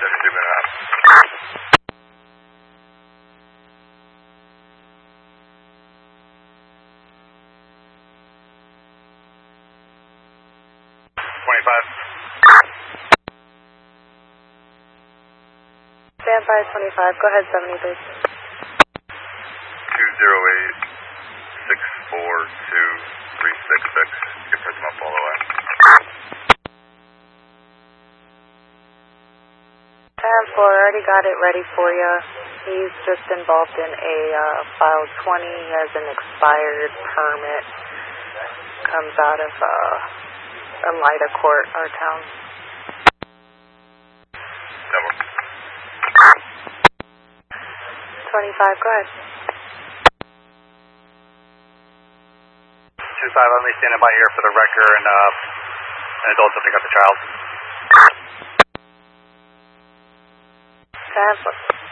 72 minutes. 25. Stand by 25. Go ahead, 70, please. 208-642-366. Get Prisma follow in. 10-4, already got it ready for you. He's just involved in a file 20. He has an expired permit. Comes out of Elida Court, our town. Double. 25, go ahead. 2-5, only standing by here for the wrecker and an adult to pick up the child. 10-4.